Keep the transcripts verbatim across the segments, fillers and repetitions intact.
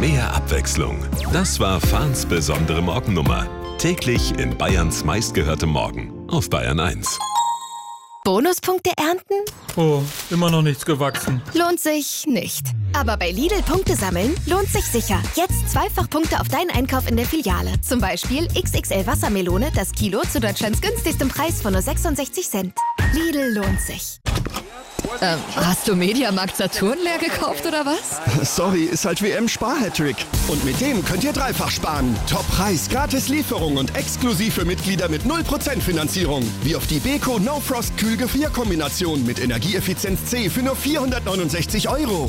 Mehr Abwechslung. Das war Fahns besondere Morgennummer. Täglich in Bayerns meistgehörtem Morgen auf Bayern eins. Bonuspunkte ernten? Oh, immer noch nichts gewachsen. Lohnt sich nicht. Aber bei Lidl Punkte sammeln lohnt sich sicher. Jetzt zweifach Punkte auf deinen Einkauf in der Filiale. Zum Beispiel X X L Wassermelone, das Kilo zu Deutschlands günstigstem Preis von nur sechsundsechzig Cent. Lidl lohnt sich. Ähm, hast du Mediamarkt Saturn leer gekauft oder was? Sorry, ist halt W M-Spar-Hattrick. Und mit dem könnt ihr dreifach sparen. Top-Preis, gratis Lieferung und exklusiv für Mitglieder mit null Prozent Finanzierung. Wie auf die Beko No Frost Kühl-Gefrier-Kombination mit Energieeffizienz C für nur vierhundertneunundsechzig Euro.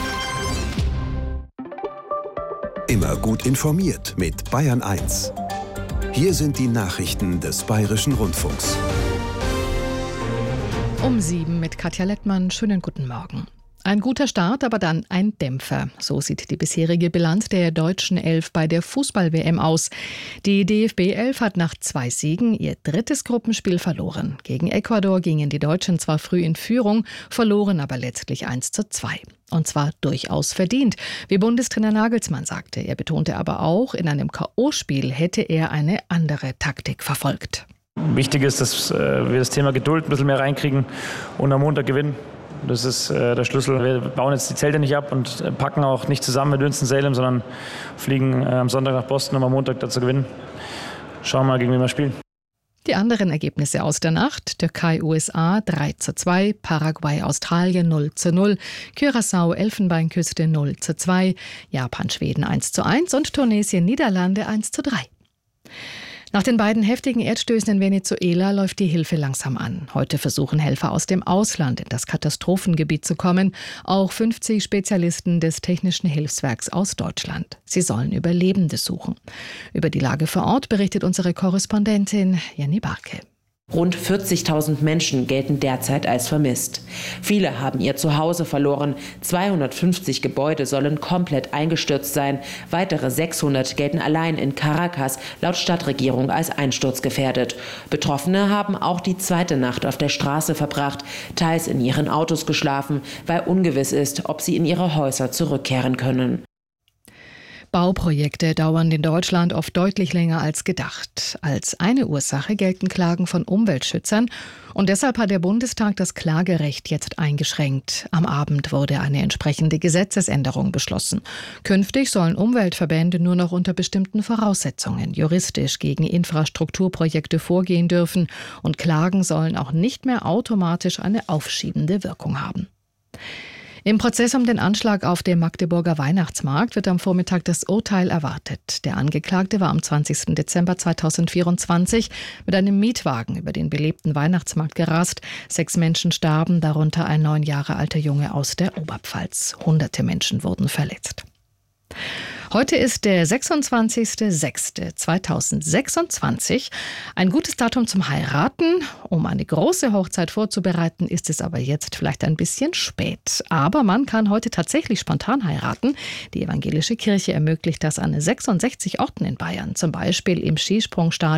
Immer gut informiert mit Bayern eins. Hier sind die Nachrichten des Bayerischen Rundfunks. Um sieben mit Katja Lettmann. Schönen guten Morgen. Ein guter Start, aber dann ein Dämpfer. So sieht die bisherige Bilanz der deutschen Elf bei der Fußball-W M aus. Die D F B-Elf hat nach zwei Siegen ihr drittes Gruppenspiel verloren. Gegen Ecuador gingen die Deutschen zwar früh in Führung, verloren aber letztlich eins zu zwei. Und zwar durchaus verdient, wie Bundestrainer Nagelsmann sagte. Er betonte aber auch, in einem K O-Spiel hätte er eine andere Taktik verfolgt. Wichtig ist, dass wir das Thema Geduld ein bisschen mehr reinkriegen und am Montag gewinnen. Das ist äh, der Schlüssel. Wir bauen jetzt die Zelte nicht ab und packen auch nicht zusammen mit Winston-Salem, sondern fliegen äh, am Sonntag nach Boston, um am Montag dazu gewinnen. Schauen wir mal, gegen wen wir spielen. Die anderen Ergebnisse aus der Nacht: Türkei U S A drei zu zwei, Paraguay Australien null zu null, Curaçao Elfenbeinküste null zu zwei, Japan Schweden eins zu eins und Tunesien Niederlande eins zu drei. Nach den beiden heftigen Erdstößen in Venezuela läuft die Hilfe langsam an. Heute versuchen Helfer aus dem Ausland in das Katastrophengebiet zu kommen. Auch fünfzig Spezialisten des Technischen Hilfswerks aus Deutschland. Sie sollen Überlebende suchen. Über die Lage vor Ort berichtet unsere Korrespondentin Jenny Barke. Rund vierzigtausend Menschen gelten derzeit als vermisst. Viele haben ihr Zuhause verloren. zweihundertfünfzig Gebäude sollen komplett eingestürzt sein. Weitere sechshundert gelten allein in Caracas laut Stadtregierung als einsturzgefährdet. Betroffene haben auch die zweite Nacht auf der Straße verbracht, teils in ihren Autos geschlafen, weil ungewiss ist, ob sie in ihre Häuser zurückkehren können. Bauprojekte dauern in Deutschland oft deutlich länger als gedacht. Als eine Ursache gelten Klagen von Umweltschützern. Und deshalb hat der Bundestag das Klagerecht jetzt eingeschränkt. Am Abend wurde eine entsprechende Gesetzesänderung beschlossen. Künftig sollen Umweltverbände nur noch unter bestimmten Voraussetzungen juristisch gegen Infrastrukturprojekte vorgehen dürfen. Und Klagen sollen auch nicht mehr automatisch eine aufschiebende Wirkung haben. Im Prozess um den Anschlag auf dem Magdeburger Weihnachtsmarkt wird am Vormittag das Urteil erwartet. Der Angeklagte war am zwanzigsten Dezember zweitausendvierundzwanzig mit einem Mietwagen über den belebten Weihnachtsmarkt gerast. Sechs Menschen starben, darunter ein neun Jahre alter Junge aus der Oberpfalz. Hunderte Menschen wurden verletzt. Heute ist der sechsundzwanzigster sechster zweitausendsechsundzwanzig. Ein gutes Datum zum Heiraten. Um eine große Hochzeit vorzubereiten, ist es aber jetzt vielleicht ein bisschen spät. Aber man kann heute tatsächlich spontan heiraten. Die evangelische Kirche ermöglicht das an sechsundsechzig Orten in Bayern, zum Beispiel im Skisprungstadion